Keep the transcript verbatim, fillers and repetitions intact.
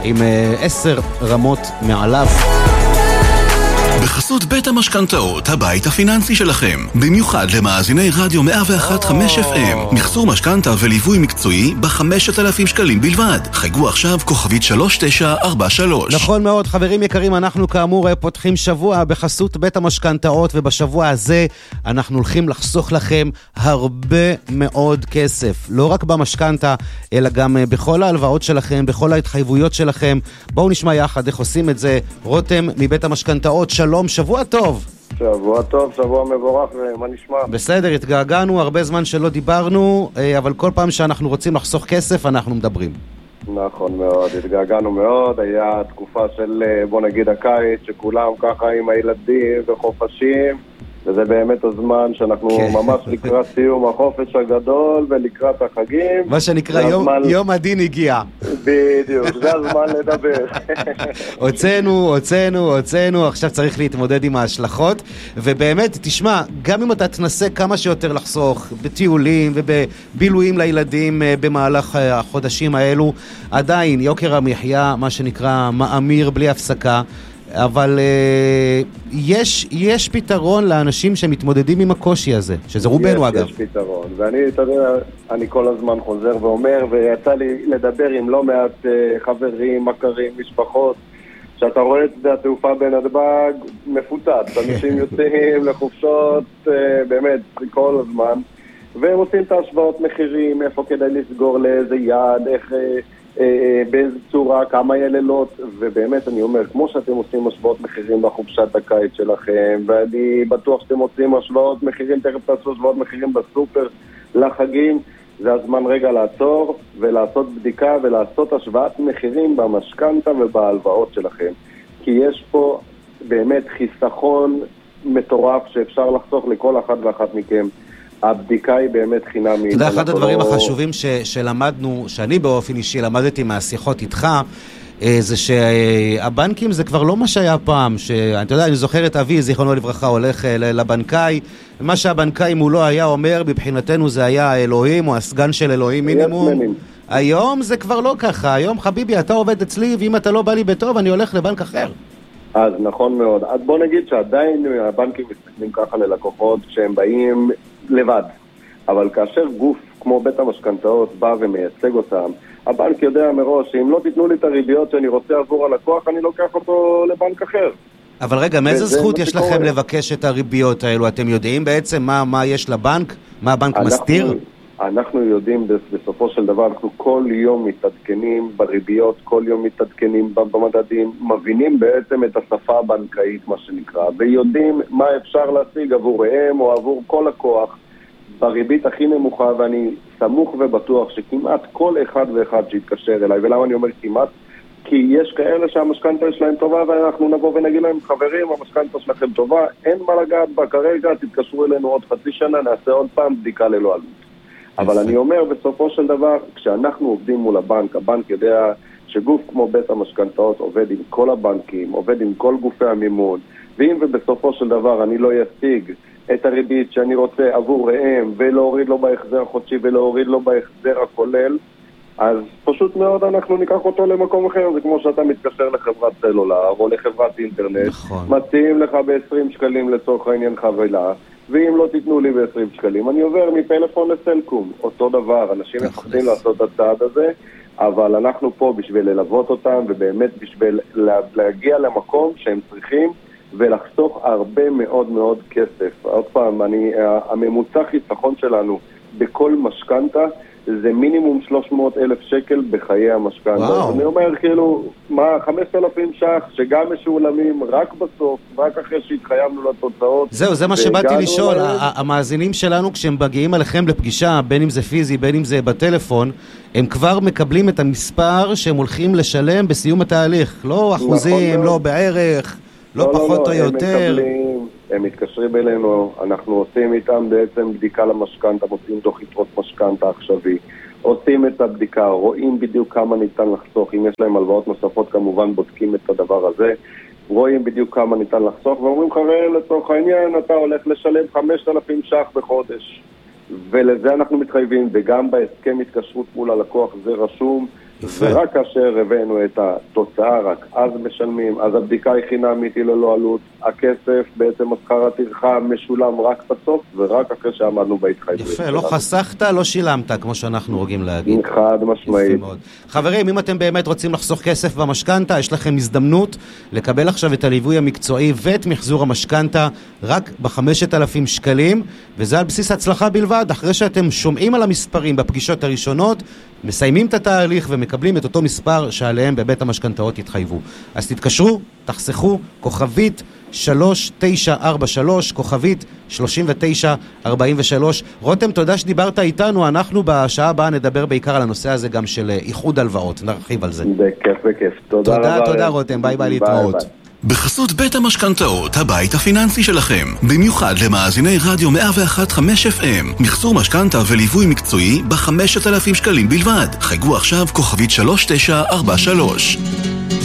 עם עשר רמות מעליו. בחסות בית המשכנתאות, הבית הפיננסי שלכם. במיוחד למאזיני רדיו מאה ואחת נקודה חמש אף אם. מחזור משכנתה וליווי מקצועי ב-חמשת אלפים שקלים בלבד. חייגו עכשיו כוכבית שלוש תשע ארבע שלוש. נכון מאוד, חברים יקרים, אנחנו כאמור פותחים שבוע בחסות בית המשכנתאות, ובשבוע הזה אנחנו הולכים לחסוך לכם הרבה מאוד כסף. לא רק במשכנתה, אלא גם בכל ההלוואות שלכם, בכל ההתחייבויות שלכם. בואו נשמע יחד איך עושים את זה. רותם מבית המשכנתאות, שלום, שבוע טוב. שבוע טוב, שבוע מבורך, מה נשמע? בסדר, התגעגענו, הרבה זמן שלא דיברנו, אבל כל פעם שאנחנו רוצים לחסוך כסף, אנחנו מדברים. נכון מאוד, התגעגענו מאוד, היה תקופה של, בוא נגיד, הקיץ, שכולם ככה עם הילדים וחופשים, וזה באמת הזמן שאנחנו כן. ממש לקראת סיום החופש הגדול ולקראת החגים. מה שנקרא יום, הזמן... יום הדין הגיע. בדיוק, זה הזמן לדבר. הוצאנו, הוצאנו, הוצאנו, עכשיו צריך להתמודד עם ההשלכות, ובאמת, תשמע, גם אם אתה תנסה כמה שיותר לחסוך בטיולים ובבילויים לילדים במהלך החודשים האלו, עדיין יוקר המחיה, מה שנקרא, מאמיר בלי הפסקה, אבל uh, יש, יש פתרון לאנשים שמתמודדים עם הקושי הזה, שזה רובנו אגב. יש פתרון, ואני, אתה יודע, אני כל הזמן חוזר ואומר, ויצא לי לדבר עם לא מעט uh, חברים, מכרים, משפחות, שאתה רואה את זה התעופה בנתב"ג מפוצץ, אנשים יוצאים לחופשות, uh, באמת, כל הזמן, והם עושים את ההשוואות מחירים, איפה כדאי לסגור לאיזה יד, איך... באיזה צורה, כמה יללות, ובאמת אני אומר, כמו שאתם עושים השוואות מחירים בחופשת הקיץ שלכם, ואני בטוח שאתם עושים השוואות מחירים, תכף תעשו השוואות מחירים בסופר לחגים, זה הזמן רגע לעצור ולעשות בדיקה ולעשות השוואת מחירים במשכנתה ובהלוואות שלכם, כי יש פה באמת חיסכון מטורף שאפשר לחסוך לכל אחד ואחת מכם. הבדיקה היא באמת חינמית. אתה יודע, אחד הדברים החשובים ש, שלמדנו, שאני באופן אישי למדתי מהשיחות איתך, זה שהבנקים זה כבר לא מה שהיה פעם, שאתה יודע, אני זוכר את אבי, זיכרונו לברכה, הולך לבנקאי, ומה שהבנקאי מולו היה אומר, מבחינתנו זה היה האלוהים, או הסגן של אלוהים מינימום. היום זה כבר לא ככה, היום חביבי, אתה עובד אצלי, ואם אתה לא בא לי בטוב, אני הולך לבנק אחר. אז נכון מאוד. אז בוא נגיד שעדיין הבנקים מסתכלים ככה ללקוחות שהם באים לבד. אבל כאשר גוף כמו בית המשכנתאות בא ומייצג אותם, הבנק יודע מראש שאם לא תיתנו לי את הריביות שאני רוצה עבור הלקוח, אני לוקח אותו לבנק אחר. אבל רגע, מאיזה זכות יש לכם לבקש את הריביות האלו? אתם יודעים בעצם מה, מה יש לבנק? מה הבנק מסתיר? אנחנו יודעים בסופו של דבר, אנחנו כל יום מתעדכנים בריביות, כל יום מתעדכנים במדדים, מבינים בעצם את השפה הבנקאית, מה שנקרא, ויודעים מה אפשר להשיג עבורם או עבור כל לקוח בריבית הכי נמוכה, ואני סמוך ובטוח שכמעט כל אחד ואחד שיתקשר אליי, ולמה אני אומר כמעט? כי יש כאלה שהמשכנתה שלהם טובה, ואנחנו נבוא ונגיד להם, חברים, המשכנתה שלכם טובה, אין מה לגעת בה כרגע, תתקשרו אלינו עוד חצי שנה, נעשה עוד פעם בדיקה ללא עלות. אבל אני אומר, בסופו של דבר, כשאנחנו עובדים מול הבנק, הבנק יודע שגוף כמו בית המשכנתאות עובד עם כל הבנקים, עובד עם כל גופי המימון, ואם ובסופו של דבר אני לא ישיג את הריבית שאני רוצה עבור רעם, ולהוריד לו בהחזר החודשי ולהוריד לו בהחזר הכולל, אז פשוט מאוד אנחנו ניקח אותו למקום אחר. זה כמו שאתה מתקשר לחברת סלולר או לחברת אינטרנט, נכון. מציעים לך ב-עשרים שקלים לצורך העניין חבילה, ואם לא תיתנו לי ב-עשרים שקלים, אני עובר מפלאפון לסלקום. אותו דבר, אנשים מפחדים לעשות את הצעד הזה, אבל אנחנו פה בשביל ללוות אותם, ובאמת בשביל להגיע למקום שהם צריכים, ולחסוך הרבה מאוד מאוד כסף. עוד פעם, אני, הממוצע חיסכון שלנו בכל משכנתה, זה מינימום שלוש מאות אלף שקל בחיי המשכנתה. אני אומר, כאילו, מה, חמשת אלפים שח, שגם משולמים רק בסוף, רק אחרי שהתחייבנו לתוצאות. זהו, זה מה שבאתי לשאול. המאזינים שלנו, כשהם מגיעים עליכם לפגישה, בין אם זה פיזי, בין אם זה בטלפון, הם כבר מקבלים את המספר שהם הולכים לשלם בסיום התהליך. לא אחוזים, לא בערך, לא פחות או יותר. הם מתקשרים אלינו, אנחנו עושים איתם בעצם בדיקה למשכנתה, מוצאים דוח יתרות משכנתה עכשווי, עושים את הבדיקה, רואים בדיוק כמה ניתן לחסוך, אם יש להם הלוואות נוספות כמובן בודקים את הדבר הזה, רואים בדיוק כמה ניתן לחסוך, ואומרים חברים לצורך העניין, אתה הולך לשלם חמשת אלפים שח בחודש, ולזה אנחנו מתחייבים, וגם בהסכם התקשרות מול הלקוח זה רשום, ורק כאשר הבאנו את התוצאה, רק אז משלמים, אז הבדיקה היא חינמית, היא ללא עלות, הכסף, בעצם השכר הטרחה משולם רק בסוף, ורק אחרי שעמדנו בהתחייבות. יפה, לא חסכת, לא שילמת, כמו שאנחנו רוגים להגיד. חד משמעית. חברים, אם אתם באמת רוצים לחסוך כסף במשכנתה, יש לכם הזדמנות לקבל עכשיו את הליווי המקצועי ואת מחזור המשכנתה רק ב-חמשת אלפים שקלים, וזה על בסיס הצלחה בלבד, אחרי שאתם שומעים על המספרים בפגישות הראשונות, מסיימים את התהליך ומקבלים את אותו מספר שעליהם בבית המשכנתאות יתחייבו. אז תתקשרו, תחסכו, כוכבית שלוש תשע ארבע שלוש, כוכבית שלושים ותשע ארבעים ושלוש. רותם, תודה שדיברת איתנו, אנחנו בשעה הבאה נדבר בעיקר על הנושא הזה גם של איחוד הלוואות, נרחיב על זה. בכיף, בכיף. תודה רבה. תודה, תודה רותם, ביי ביי, להתראות. בחסות בית המשכנתאות, הבית הפיננסי שלכם, במיוחד למאזיני רדיו מאה ואחת נקודה חמש אף אם, מחזור משכנתה וליווי מקצועי ב-חמשת אלפים שקלים בלבד. חייגו עכשיו כוכבית שלוש תשע ארבע שלוש.